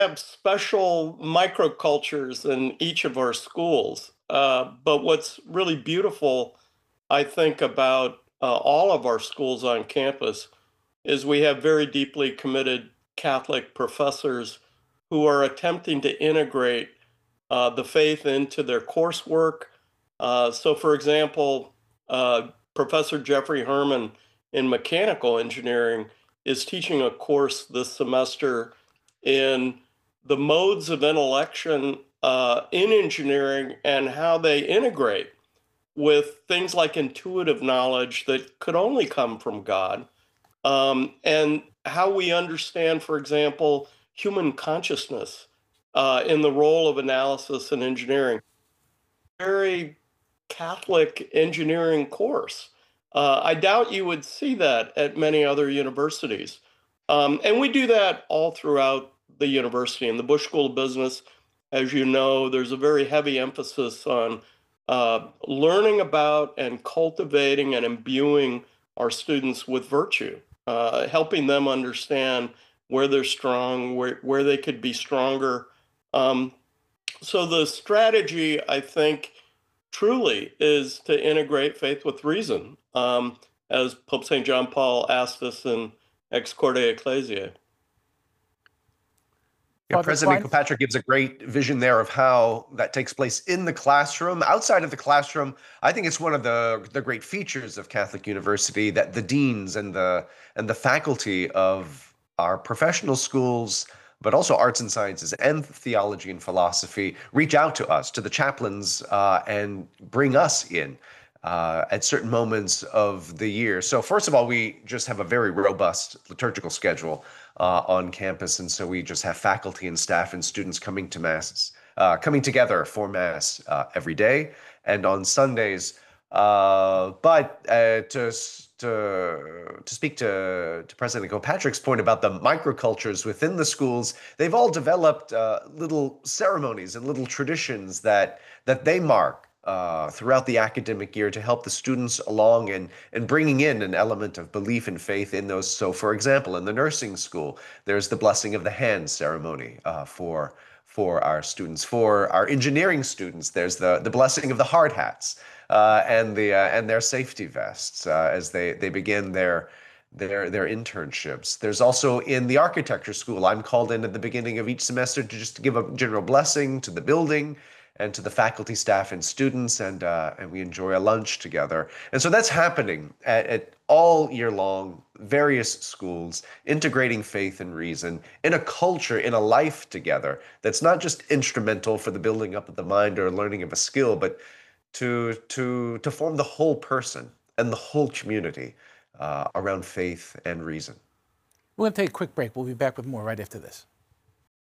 have special microcultures in each of our schools. But what's really beautiful, I think, about all of our schools on campus is we have very deeply committed Catholic professors who are attempting to integrate the faith into their coursework. So, for example, Professor Jeffrey Herman in mechanical engineering is teaching a course this semester in the modes of intellection in engineering and how they integrate with things like intuitive knowledge that could only come from God, and how we understand, for example, human consciousness in the role of analysis in engineering. Very Catholic engineering course. I doubt you would see that at many other universities. And we do that all throughout the university. In the Bush School of Business, as you know, there's a very heavy emphasis on learning about and cultivating and imbuing our students with virtue, helping them understand where they're strong, where they could be stronger. Um, so the strategy, I think, truly is to integrate faith with reason, as Pope St. John Paul asked us in Ex Corde Ecclesiae. Yeah, Father President Klein? Kilpatrick gives a great vision there of how that takes place in the classroom. Outside of the classroom, I think it's one of the great features of Catholic University that the deans and the faculty of our professional schools, but also arts and sciences and theology and philosophy, reach out to us, to the chaplains, and bring us in at certain moments of the year. So first of all, we just have a very robust liturgical schedule on campus, and so we just have faculty and staff and students coming to masses, coming together for mass every day and on Sundays. But to speak to President Kilpatrick's point about the microcultures within the schools, they've all developed little ceremonies and little traditions that they mark throughout the academic year to help the students along and bringing in an element of belief and faith in those. So, for example, in the nursing school, there's the blessing of the hands ceremony for our students. For our engineering students, there's the blessing of the hard hats and their safety vests as they begin their internships. There's also in the architecture school, I'm called in at the beginning of each semester to just give a general blessing to the building and to the faculty, staff, and students, and we enjoy a lunch together. And so that's happening at all year long, various schools, integrating faith and reason in a culture, in a life together that's not just instrumental for the building up of the mind or learning of a skill, but to form the whole person and the whole community around faith and reason. We're going to take a quick break. We'll be back with more right after this.